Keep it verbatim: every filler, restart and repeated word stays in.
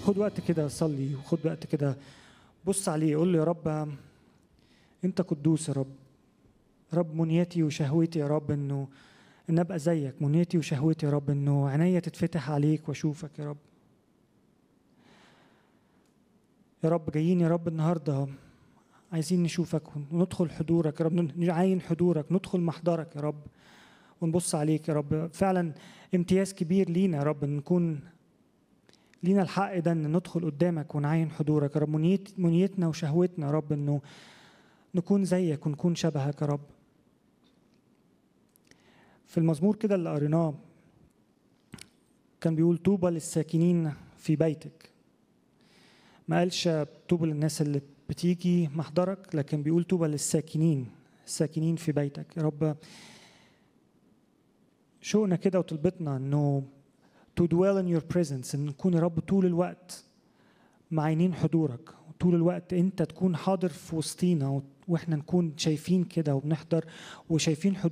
خد وقت كده صلي، وخد وقت كده بص عليه، قول له يا رب انت قدوس يا رب. رب منيتي وشهوتي يا رب انه ان ابقى زيك، منيتي وشهوتي يا رب انه عينيا تتفتح عليك واشوفك يا رب. يا رب جايين يا رب النهارده عايزين نشوفك وندخل حضورك يا رب، نعاين حضورك، ندخل محضرك يا رب ونبص عليك يا رب. فعلا امتياز كبير لينا يا رب ان نكون لينا الحق ده ان ندخل قدامك ونعاين حضورك يا رب. منيت منيتنا وشهوتنا يا رب انه نكون زيك ونكون شبهك يا رب. في المزمور كده اللي قريناه كان بيقول طوبى للساكنين في بيتك. ما قالش طوبى للناس اللي بتيجي محضرك، لكن بيقول طوبى للساكنين، الساكنين في بيتك يا رب. شوقنا كده وطلبتنا انه to dwell in your presence، ان نكون يا رب طول الوقت معينين حضورك، طول الوقت انت تكون حاضر في وسطينا، واحنا نكون شايفين كده وبنحضر وشايفين حضورك.